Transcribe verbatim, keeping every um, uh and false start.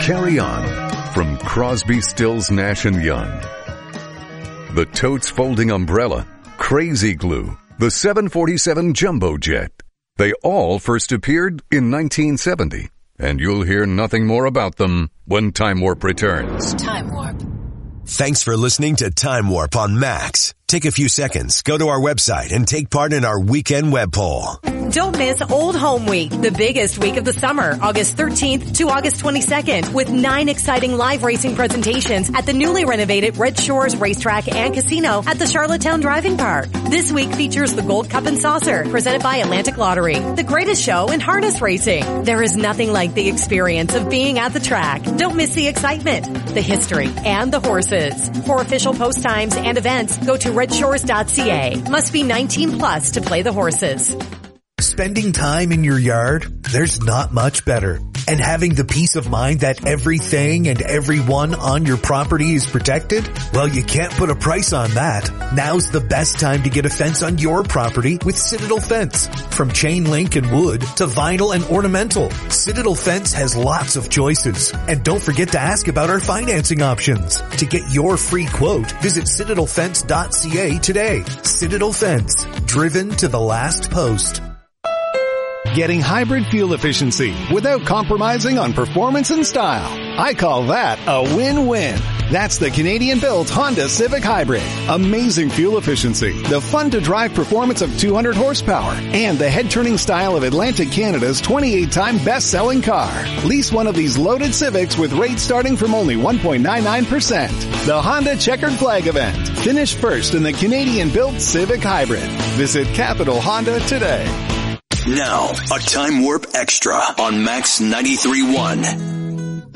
Carry On from Crosby, Stills, Nash and Young. The Totes Folding Umbrella, Crazy Glue, the seven forty-seven Jumbo Jet. They all first appeared in nineteen seventy, and you'll hear nothing more about them when Time Warp returns. Time Warp. Thanks for listening to Time Warp on Max. Take a few seconds, go to our website, and take part in our weekend web poll. Don't miss Old Home Week, the biggest week of the summer, August thirteenth to August twenty-second, with nine exciting live racing presentations at the newly renovated Red Shores Racetrack and Casino at the Charlottetown Driving Park. This week features the Gold Cup and Saucer, presented by Atlantic Lottery, the greatest show in harness racing. There is nothing like the experience of being at the track. Don't miss the excitement, the history, and the horses. For official post times and events, go to red shores dot c a. Must be nineteen plus to play the horses. Spending time in your yard, there's not much better. And having the peace of mind that everything and everyone on your property is protected? Well, you can't put a price on that. Now's the best time to get a fence on your property with Citadel Fence. From chain link and wood to vinyl and ornamental, Citadel Fence has lots of choices. And don't forget to ask about our financing options. To get your free quote, visit citadel fence dot c a today. Citadel Fence, driven to the last post. Getting hybrid fuel efficiency without compromising on performance and style. I call that a win-win. That's the Canadian-built Honda Civic Hybrid. Amazing fuel efficiency, the fun-to-drive performance of two hundred horsepower, and the head-turning style of Atlantic Canada's twenty-eight time best-selling car. Lease one of these loaded Civics with rates starting from only one point nine nine percent. The Honda Checkered Flag event. Finish first in the Canadian-built Civic Hybrid. Visit Capital Honda today. Now, a Time Warp Extra on Max ninety-three point one.